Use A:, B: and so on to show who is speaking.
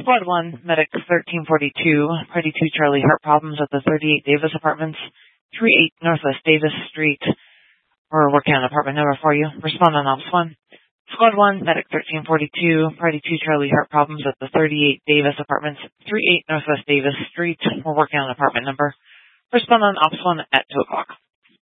A: Squad 1, Medic 1342, Party 2 Charlie, heart problems at the 38 Davis Apartments, 38 Northwest Davis Street. We're working on apartment number for you. Respond on Ops 1. Squad 1, Medic 1342, Party 2 Charlie, heart problems at the 38 Davis Apartments, 38 Northwest Davis Street. We're working on apartment number. Respond on Ops 1 at 2 o'clock.